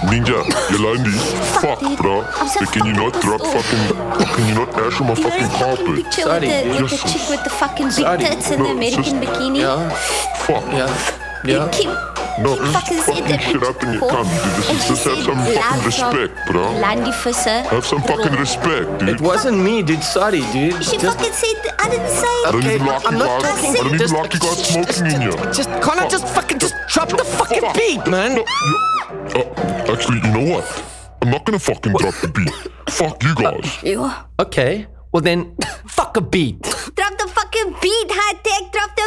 Ninja, Yolandi. Fuck, dude. bro. I'm so Can you not fucking drop pissed off. can you not ash on my You know fucking the fucking carpet? picture Sorry, with the yes. chick with the fucking big Sorry. tits and the No, American just- bikini? Yeah, Fuck. yeah. Kim No, fucking said that shit up in your before. cunt, dude. And she Just have said some fucking love respect, from bro. Landy Visser. Have some fucking respect, dude. It wasn't me, dude. Sorry, dude. She fucking said, I didn't say I it. don't Okay, even like I'm you not guys. talking- I don't even just- like you guys smoking in here. Just can't I just fucking just drop the fucking Fuck. beat, man? No, actually, you know what? I'm not gonna fucking drop the beat. Fuck you guys. Ew. Okay, well then, fuck a beat. Drop the fucking beat, high tech, drop the